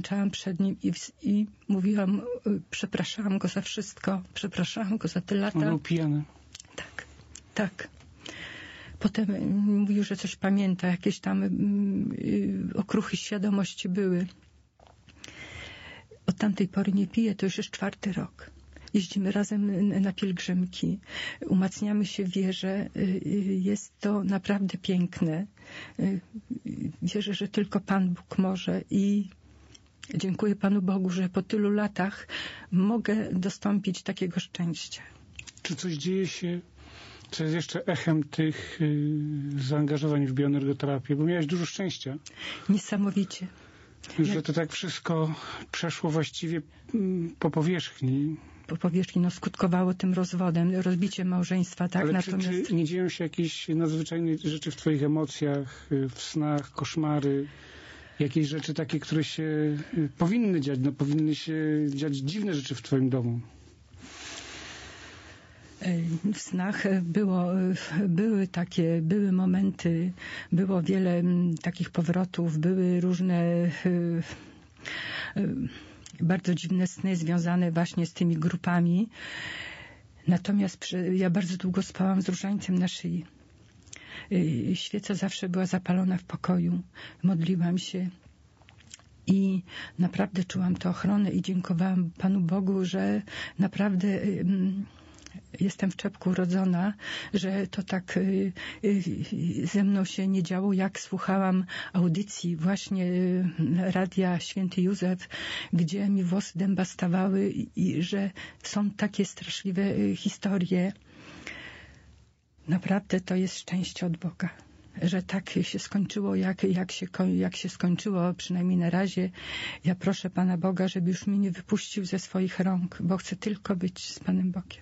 klęczałam przed nim i mówiłam, przepraszałam go za wszystko, przepraszałam go za te lata. On był pijany. Tak. Potem mówił, że coś pamięta, jakieś tam okruchy świadomości były. Od tamtej pory nie piję, to już jest 4. rok. Jeździmy razem na pielgrzymki, umacniamy się w wierze. Jest to naprawdę piękne. Wierzę, że tylko Pan Bóg może i dziękuję Panu Bogu, że po tylu latach mogę dostąpić takiego szczęścia. Czy coś dzieje się, co jest jeszcze echem tych zaangażowań w bioenergoterapię? Bo miałeś dużo szczęścia. Niesamowicie. Że to tak wszystko przeszło właściwie po powierzchni. Po powierzchni, skutkowało tym rozwodem, rozbiciem małżeństwa, tak? Ale natomiast czy nie dzieją się jakieś nadzwyczajne rzeczy w twoich emocjach, w snach, koszmary? Jakieś rzeczy takie, które się powinny dziać, powinny się dziać dziwne rzeczy w twoim domu? W snach były momenty, było wiele takich powrotów, były różne bardzo dziwne sny związane właśnie z tymi grupami. Natomiast ja bardzo długo spałam z różańcem na szyi. Świeca zawsze była zapalona w pokoju. Modliłam się i naprawdę czułam tę ochronę i dziękowałam Panu Bogu, że naprawdę jestem w czepku urodzona, że to tak ze mną się nie działo, jak słuchałam audycji właśnie Radia Święty Józef, gdzie mi włosy dęba stawały i że są takie straszliwe historie. Naprawdę to jest szczęście od Boga, że tak się skończyło, jak się skończyło, przynajmniej na razie. Ja proszę Pana Boga, żeby już mnie nie wypuścił ze swoich rąk, bo chcę tylko być z Panem Bogiem.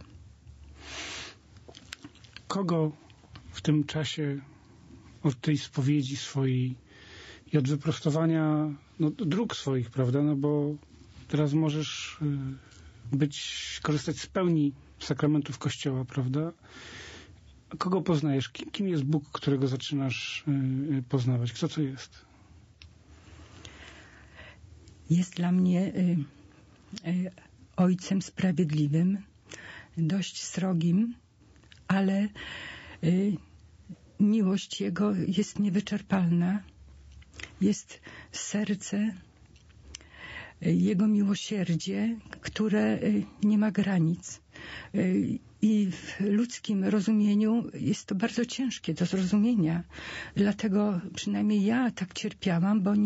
Kogo w tym czasie od tej spowiedzi swojej i od wyprostowania dróg swoich, prawda? Bo teraz możesz korzystać z pełni sakramentów Kościoła, prawda? Kogo poznajesz? Kim jest Bóg, którego zaczynasz poznawać? Kto to jest? Jest dla mnie Ojcem sprawiedliwym, dość srogim, ale miłość Jego jest niewyczerpalna. Jest serce, Jego miłosierdzie, które nie ma granic. I w ludzkim rozumieniu jest to bardzo ciężkie do zrozumienia. Dlatego przynajmniej ja tak cierpiałam, bo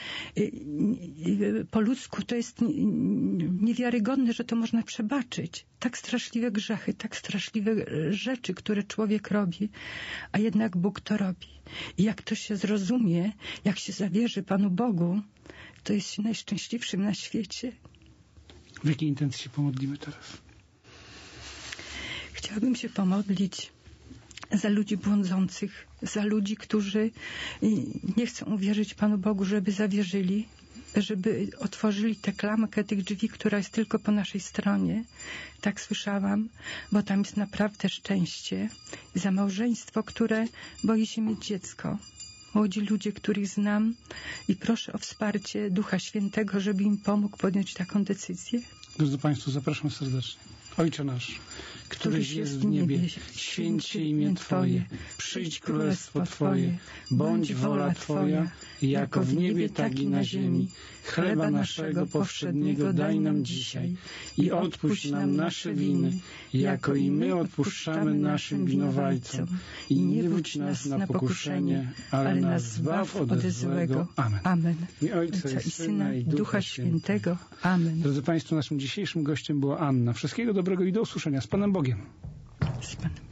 po ludzku to jest niewiarygodne, że to można przebaczyć. Tak straszliwe grzechy, tak straszliwe rzeczy, które człowiek robi, a jednak Bóg to robi. I jak to się zrozumie, jak się zawierzy Panu Bogu, to jest się najszczęśliwszym na świecie. W jakiej intencji się pomodlimy teraz? Chciałabym się pomodlić za ludzi błądzących, za ludzi, którzy nie chcą uwierzyć Panu Bogu, żeby zawierzyli, żeby otworzyli tę klamkę tych drzwi, która jest tylko po naszej stronie. Tak słyszałam, bo tam jest naprawdę szczęście. Za małżeństwo, które boi się mieć dziecko. Młodzi ludzie, których znam i proszę o wsparcie Ducha Świętego, żeby im pomógł podjąć taką decyzję. Drodzy Państwo, zapraszam serdecznie. Ojcze nasz, któryś jest w niebie, święć się imię Twoje, przyjdź królestwo Twoje, bądź wola Twoja, jako w niebie, tak i na ziemi. Chleba naszego powszedniego daj nam dzisiaj i odpuść nam nasze winy, jako i my odpuszczamy naszym winowajcom. I nie wódź nas na pokuszenie, ale nas zbaw od złego. Amen. Amen. I Ojca i Syna i Ducha Świętego. Amen. Drodzy Państwo, naszym dzisiejszym gościem była Anna. Wszystkiego dobrego i do usłyszenia. Z Panem Bogiem. Z Panem.